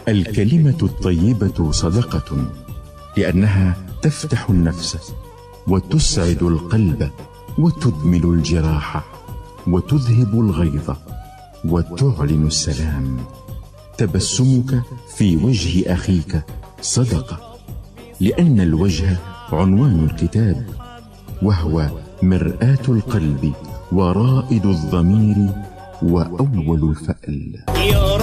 الكلمة الطيبة صدقة، لأنها تفتح النفس وتسعد القلب وتدمل الجراح وتذهب الغيظ وتعلن السلام. تبسمك في وجه أخيك صدقة، لأن الوجه عنوان الكتاب، وهو مرآة القلب ورائد الضمير وأول الفأل.